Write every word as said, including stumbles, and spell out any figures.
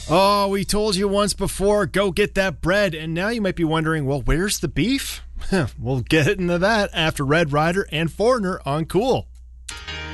Oh, we told you once before, go get that bread. And now you might be wondering, well, where's the beef? We'll get into that after Red Rider and Foreigner on Cool.